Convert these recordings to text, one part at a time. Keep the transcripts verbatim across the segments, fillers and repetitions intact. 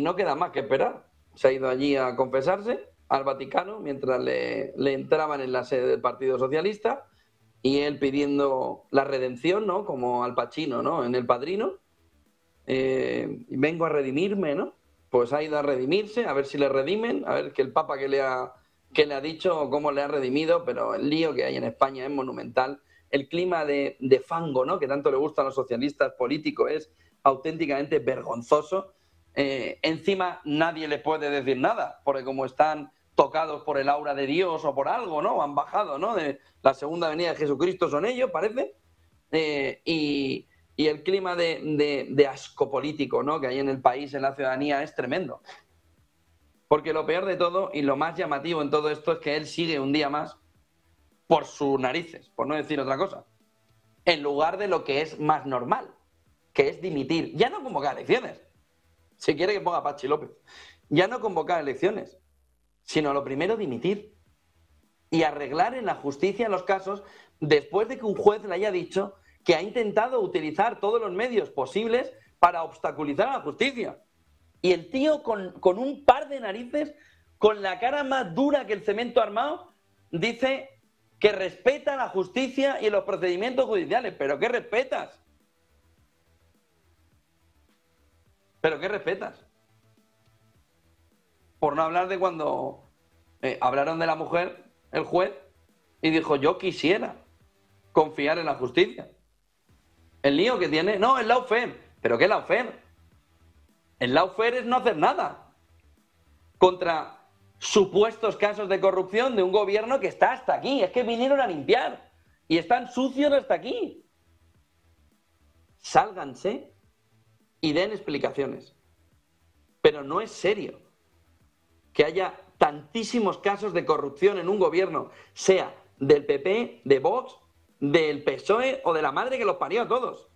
no queda más que esperar. Se ha ido allí a confesarse al Vaticano mientras le, le entraban en la sede del Partido Socialista y él pidiendo la redención, ¿no? Como Al Pacino, ¿no? En El Padrino. Eh, vengo a redimirme, ¿no? Pues ha ido a redimirse, a ver si le redimen, a ver que el Papa que le ha, que le ha dicho cómo le ha redimido, pero el lío que hay en España es monumental. El clima de, de fango, ¿no? Que tanto le gusta a los socialistas políticos es auténticamente vergonzoso. Eh, encima nadie le puede decir nada, porque como están tocados por el aura de Dios o por algo, ¿no? Han bajado, ¿no? De la segunda venida de Jesucristo son ellos, parece. Eh, y, y el clima de, de, de asco político, ¿no? Que hay en el país, en la ciudadanía, es tremendo. Porque lo peor de todo y lo más llamativo en todo esto es que él sigue un día más por sus narices, por no decir otra cosa, en lugar de lo que es más normal, que es dimitir. Ya no convocar elecciones. Si quiere que ponga Pachi López. Ya no convocar elecciones, sino lo primero dimitir y arreglar en la justicia los casos después de que un juez le haya dicho que ha intentado utilizar todos los medios posibles para obstaculizar a la justicia. Y el tío con, con un par de narices, con la cara más dura que el cemento armado, dice que respeta la justicia y los procedimientos judiciales. ¿Pero qué respetas? ¿Pero qué respetas? Por no hablar de cuando eh, hablaron de la mujer, el juez, y dijo, yo quisiera confiar en la justicia. El lío que tiene, no, el lawfare. ¿Pero qué es lawfare? El lawfare es no hacer nada contra supuestos casos de corrupción de un gobierno que está hasta aquí. Es que vinieron a limpiar y están sucios hasta aquí. Sálganse y den explicaciones. Pero no es serio que haya tantísimos casos de corrupción en un gobierno, sea del P P, de Vox, del P S O E o de la madre que los parió a todos.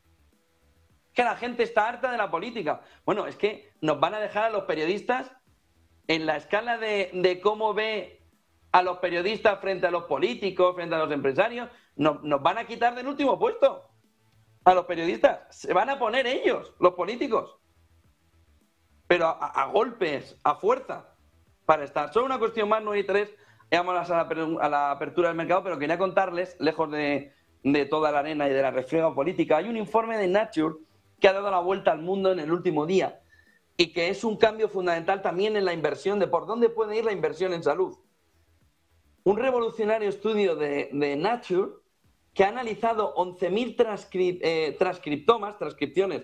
Que la gente está harta de la política. Bueno, es que nos van a dejar a los periodistas en la escala de, de cómo ve a los periodistas frente a los políticos, frente a los empresarios, nos, nos van a quitar del último puesto a los periodistas. Se van a poner ellos, los políticos. Pero a, a golpes, a fuerza, para estar. Solo una cuestión más, nueve y tres, vamos a la, a la apertura del mercado, pero quería contarles, lejos de, de toda la arena y de la refriega política, hay un informe de Nature que ha dado la vuelta al mundo en el último día y que es un cambio fundamental también en la inversión, de por dónde puede ir la inversión en salud. Un revolucionario estudio de, de Nature que ha analizado once mil transcri eh, transcriptomas, transcripciones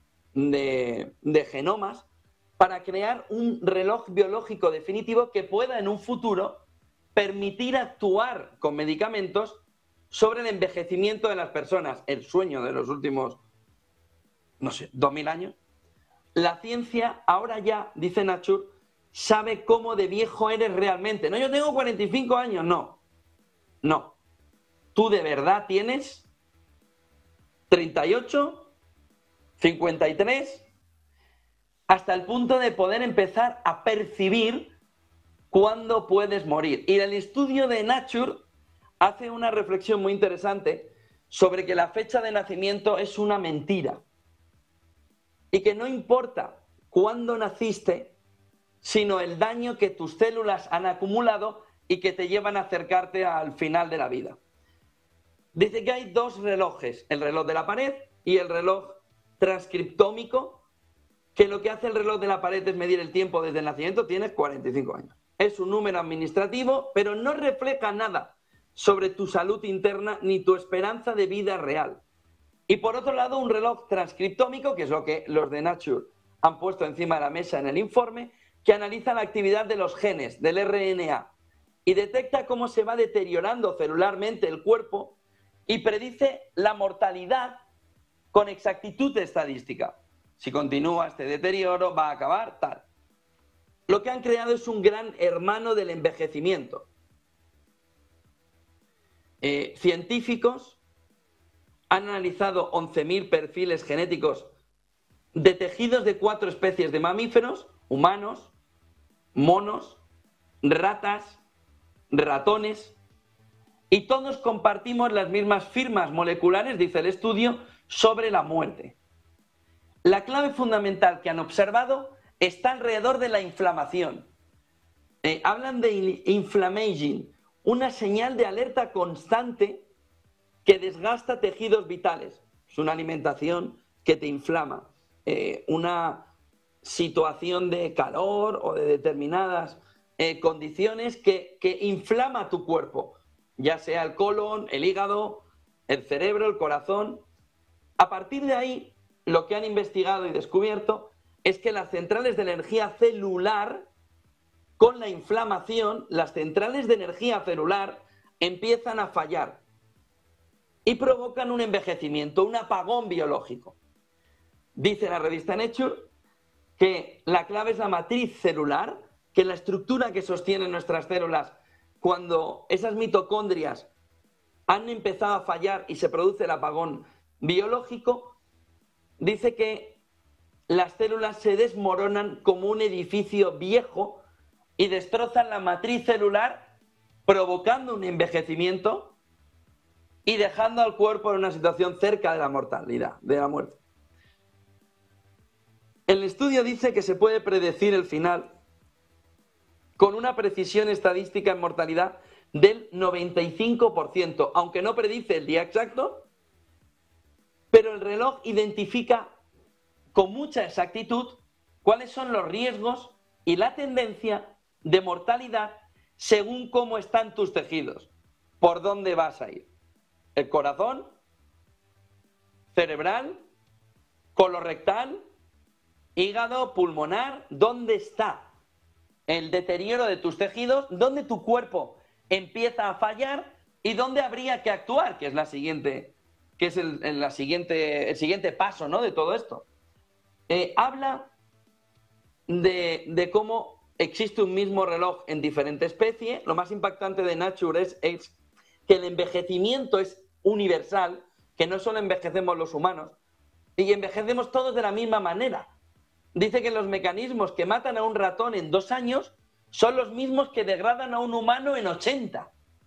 de, de genomas, para crear un reloj biológico definitivo que pueda en un futuro permitir actuar con medicamentos sobre el envejecimiento de las personas, el sueño de los últimos, no sé, dos mil años. La ciencia ahora ya, dice Nature, sabe cómo de viejo eres realmente. No, yo tengo cuarenta y cinco años, no. No. Tú de verdad tienes treinta y ocho, cincuenta y tres, hasta el punto de poder empezar a percibir cuándo puedes morir. Y el estudio de Nature hace una reflexión muy interesante sobre que la fecha de nacimiento es una mentira. Y que no importa cuándo naciste, sino el daño que tus células han acumulado y que te llevan a acercarte al final de la vida. Dice que hay dos relojes, el reloj de la pared y el reloj transcriptómico, que lo que hace el reloj de la pared es medir el tiempo desde el nacimiento. Tienes cuarenta y cinco años. Es un número administrativo, pero no refleja nada sobre tu salud interna ni tu esperanza de vida real. Y por otro lado, un reloj transcriptómico, que es lo que los de Nature han puesto encima de la mesa en el informe, que analiza la actividad de los genes, del R N A, y detecta cómo se va deteriorando celularmente el cuerpo y predice la mortalidad con exactitud estadística. Si continúa este deterioro, va a acabar tal. Lo que han creado es un gran hermano del envejecimiento. Eh, científicos han analizado once mil perfiles genéticos de tejidos de cuatro especies de mamíferos, humanos, monos, ratas, ratones, y todos compartimos las mismas firmas moleculares, dice el estudio, sobre la muerte. La clave fundamental que han observado está alrededor de la inflamación. Eh, hablan de inflammation, una señal de alerta constante que desgasta tejidos vitales. Es una alimentación que te inflama, eh, una situación de calor o de determinadas eh, condiciones que, que inflama tu cuerpo, ya sea el colon, el hígado, el cerebro, el corazón. A partir de ahí, lo que han investigado y descubierto es que las centrales de energía celular, con la inflamación, las centrales de energía celular empiezan a fallar y provocan un envejecimiento, un apagón biológico. Dice la revista Nature que la clave es la matriz celular, que la estructura que sostiene nuestras células, cuando esas mitocondrias han empezado a fallar y se produce el apagón biológico, dice que las células se desmoronan como un edificio viejo y destrozan la matriz celular, provocando un envejecimiento y dejando al cuerpo en una situación cerca de la mortalidad, de la muerte. El estudio dice que se puede predecir el final con una precisión estadística en mortalidad del noventa y cinco por ciento, aunque no predice el día exacto, pero el reloj identifica con mucha exactitud cuáles son los riesgos y la tendencia de mortalidad según cómo están tus tejidos, por dónde vas a ir. El corazón, cerebral, colorectal, hígado, pulmonar, ¿dónde está el deterioro de tus tejidos? ¿Dónde tu cuerpo empieza a fallar y dónde habría que actuar? Que es la siguiente, que es el, el, la siguiente, el siguiente paso, ¿no?, de todo esto. Eh, habla de, de cómo existe un mismo reloj en diferentes especies. Lo más impactante de Nature es, es que el envejecimiento es universal, que no solo envejecemos los humanos, y envejecemos todos de la misma manera. Dice que los mecanismos que matan a un ratón en dos años son los mismos que degradan a un humano en ochenta.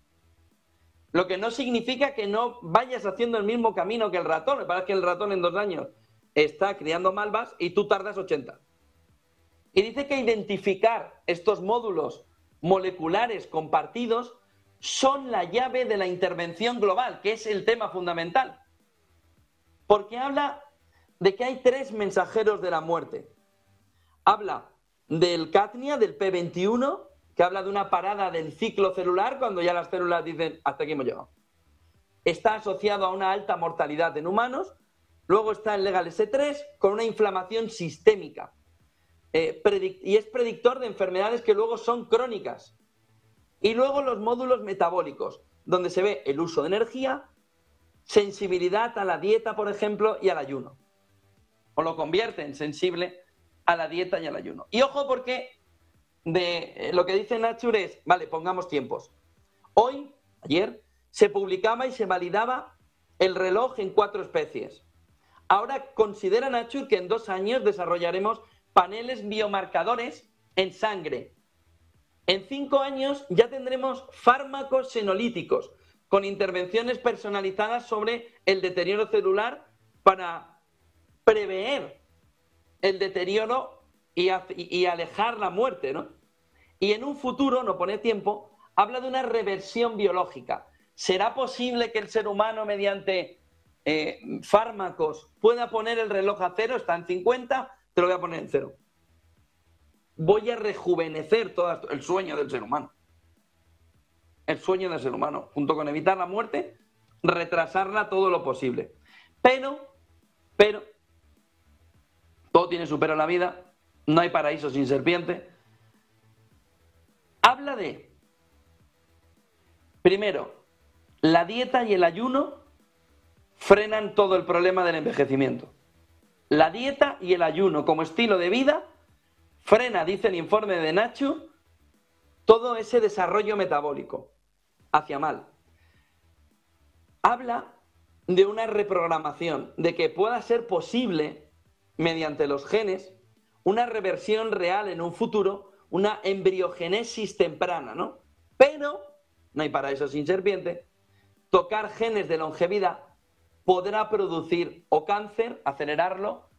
Lo que no significa que no vayas haciendo el mismo camino que el ratón. Me parece que el ratón en dos años está criando malvas y tú tardas ochenta. Y dice que identificar estos módulos moleculares compartidos son la llave de la intervención global, que es el tema fundamental. Porque habla de que hay tres mensajeros de la muerte. Habla del cadmio, del P veintiuno, que habla de una parada del ciclo celular cuando ya las células dicen hasta aquí hemos llegado. Está asociado a una alta mortalidad en humanos. Luego está el Legal ese tres con una inflamación sistémica eh, y es predictor de enfermedades que luego son crónicas. Y luego los módulos metabólicos, donde se ve el uso de energía, sensibilidad a la dieta, por ejemplo, y al ayuno. O lo convierte en sensible a la dieta y al ayuno. Y ojo, porque de lo que dice Nature es, vale, pongamos tiempos. Hoy, ayer, se publicaba y se validaba el reloj en cuatro especies. Ahora considera Nature que en dos años desarrollaremos paneles biomarcadores en sangre. En cinco años ya tendremos fármacos senolíticos con intervenciones personalizadas sobre el deterioro celular para prever el deterioro y, y alejar la muerte, ¿no? Y en un futuro, no pone tiempo, habla de una reversión biológica. ¿Será posible que el ser humano mediante eh, fármacos pueda poner el reloj a cero? Está en cincuenta, te lo voy a poner en cero. Voy a rejuvenecer todo el sueño del ser humano. El sueño del ser humano, junto con evitar la muerte, retrasarla todo lo posible. Pero, pero, todo tiene su pero en la vida, no hay paraíso sin serpiente. Habla de, primero, la dieta y el ayuno frenan todo el problema del envejecimiento. La dieta y el ayuno como estilo de vida frena, dice el informe de Nature, todo ese desarrollo metabólico hacia mal. Habla de una reprogramación, de que pueda ser posible, mediante los genes, una reversión real en un futuro, una embriogénesis temprana, ¿no? Pero, no hay paraíso sin serpiente, tocar genes de longevidad podrá producir o cáncer, acelerarlo,